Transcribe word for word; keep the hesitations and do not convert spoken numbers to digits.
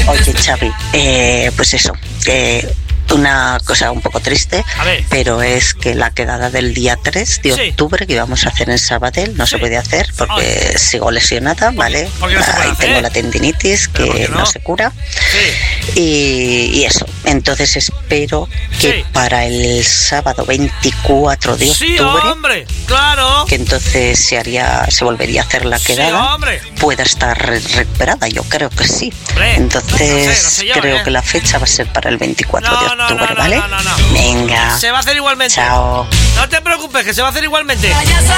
Oye, Xavi, eh, pues eso, que una cosa un poco triste, pero es que la quedada del día tres de sí. octubre que íbamos a hacer en Sabadell no sí. se puede hacer porque oh. sigo lesionada, ¿vale? ¿Por qué no se puede Ahí hacer? Tengo la tendinitis que no? no se cura sí. y, y eso, entonces espero que sí. para el sábado veinticuatro de octubre, sí, hombre, claro, que entonces se haría, se volvería a hacer la quedada, sí, pueda estar re- recuperada, yo creo que sí. Hombre, entonces no sé, no sé yo, creo ¿eh? que la fecha va a ser para el veinticuatro no, de octubre. Octubre, no, no, ¿vale? no, no, no. Venga. Se va a hacer igualmente. Chao. No te preocupes, que se va a hacer igualmente.